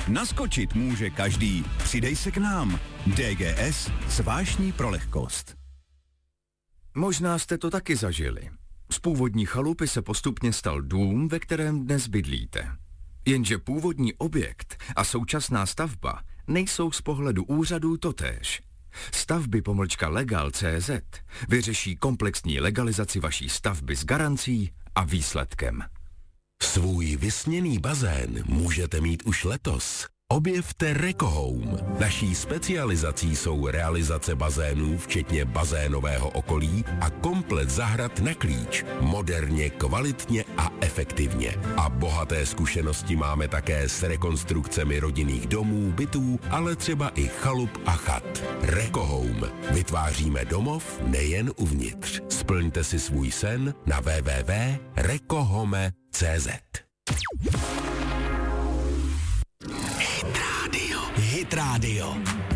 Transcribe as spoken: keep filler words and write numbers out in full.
Naskočit může každý. Přidej se k nám. D G S s vášní pro lehkost. Možná jste to taky zažili. Z původní chalupy se postupně stal dům, ve kterém dnes bydlíte. Jenže původní objekt a současná stavba nejsou z pohledu úřadů totéž. Stavby pomlčka Legal tečka cé zet vyřeší komplexní legalizaci vaší stavby s garancí a výsledkem. Svůj vysněný bazén můžete mít už letos. Objevte Rekohome. Naší specializací jsou realizace bazénů, včetně bazénového okolí a komplet zahrad na klíč. Moderně, kvalitně a efektivně. A bohaté zkušenosti máme také s rekonstrukcemi rodinných domů, bytů, ale třeba i chalup a chat. Rekohome. Vytváříme domov nejen uvnitř. Splňte si svůj sen na w w w tečka rekohome tečka cé zet. Hit Radio. Hit Radio.